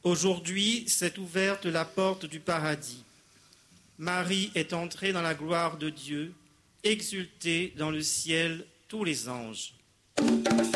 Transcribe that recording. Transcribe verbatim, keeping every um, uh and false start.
Aujourd'hui s'est ouverte la porte du paradis. Marie est entrée dans la gloire de Dieu, exultée dans le ciel tous les anges.